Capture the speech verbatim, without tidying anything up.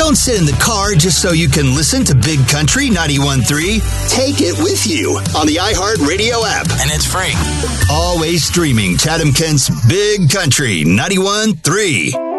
Don't sit in the car just so you can listen to Big Country ninety-one point three. Take it with you on the iHeartRadio app. And it's free. Always streaming Chatham Kent's Big Country ninety-one point three.